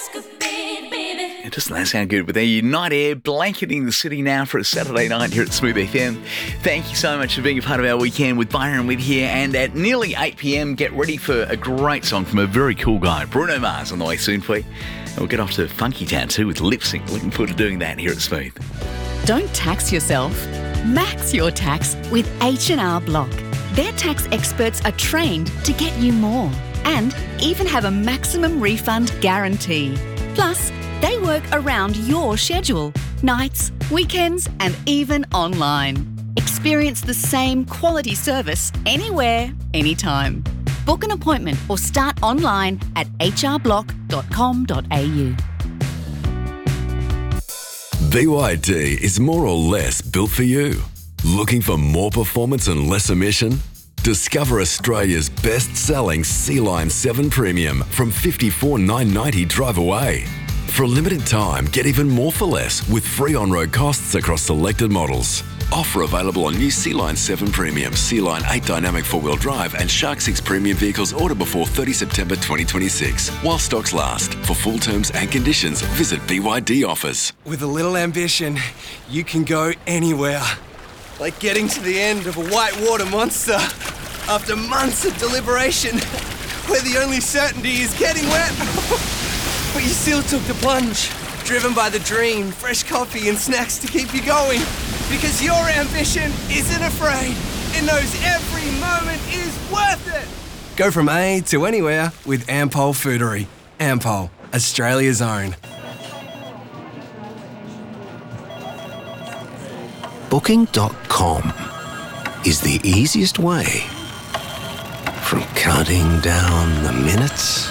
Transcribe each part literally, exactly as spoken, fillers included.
It doesn't that sound good? With the night air blanketing the city now for a Saturday night here at Smooth F M. Thank you so much for being a part of our weekend with Byron Witt here. And at nearly eight p.m, get ready for a great song from a very cool guy, Bruno Mars, on the way soon for you. And we'll get off to Funky Town too with Lip Sync. Looking forward to doing that here at Smooth. Don't tax yourself. Max your tax with H and R Block. Their tax experts are trained to get you more and even have a maximum refund guarantee. Plus, they work around your schedule, nights, weekends, and even online. Experience the same quality service anywhere, anytime. Book an appointment or start online at h r block dot com dot a u. B Y D is more or less built for you. Looking for more performance and less emission? Discover Australia's best-selling C-Line seven Premium from fifty-four thousand nine hundred ninety dollars drive away. For a limited time, get even more for less with free on-road costs across selected models. Offer available on new C-Line seven Premium, C-Line eight Dynamic four-wheel drive and Shark six Premium vehicles ordered before thirtieth September twenty twenty-six. While stocks last. For full terms and conditions, visit B Y D offers. With a little ambition, you can go anywhere. Like getting to the end of a whitewater monster after months of deliberation, where the only certainty is getting wet. But you still took the plunge, driven by the dream, fresh coffee and snacks to keep you going. Because your ambition isn't afraid. It knows every moment is worth it. Go from A to anywhere with Ampol Foodery. Ampol, Australia's own. Booking dot com is the easiest way from counting down the minutes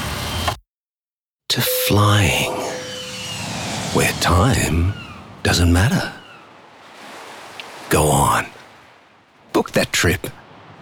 to flying where time doesn't matter. Go on. Book that trip